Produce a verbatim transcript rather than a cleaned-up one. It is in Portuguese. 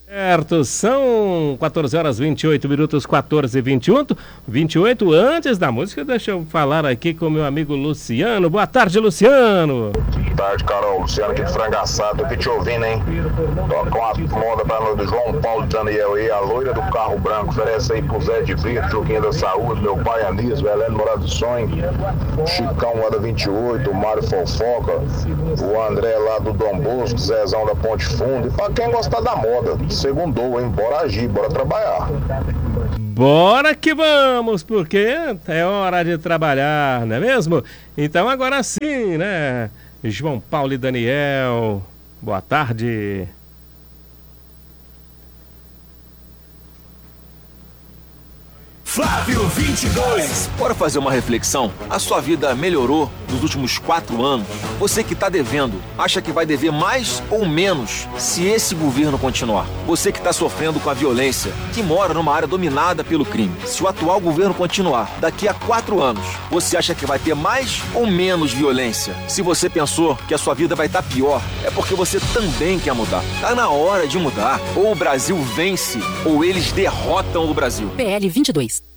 Certo, são quatorze horas e vinte e oito minutos, quatorze e vinte e um, vinte e oito. Antes da música, deixa eu falar aqui com meu amigo Luciano. Boa tarde, Luciano. Boa tarde, Carol. Luciano aqui de Frangaçado, aqui te ouvindo, hein? Toca uma moda pra nós do João Paulo Daniel aí, a loira do carro branco. Oferece aí pro Zé de Brito, Joguinho da Saúde, meu pai Anísio, Heleno Morado do Sonho, Chicão lá da vinte e oito, o Mário Fofoca, o André lá do Dom Bosco, Zezão da Ponte Fundo. E pra quem gostar da moda, segundou, hein? Bora agir, bora trabalhar. Bora que vamos, porque é hora de trabalhar, não é mesmo? Então agora sim, né? João Paulo e Daniel, boa tarde. Flávio vinte e dois. Bora fazer uma reflexão? A sua vida melhorou nos últimos quatro anos? Você que está devendo, acha que vai dever mais ou menos se esse governo continuar? Você que está sofrendo com a violência, que mora numa área dominada pelo crime, se o atual governo continuar, daqui a quatro anos, você acha que vai ter mais ou menos violência? Se você pensou que a sua vida vai estar pior, é porque você também quer mudar. Tá na hora de mudar. Ou o Brasil vence, ou eles derrotam o Brasil. P L vinte e dois.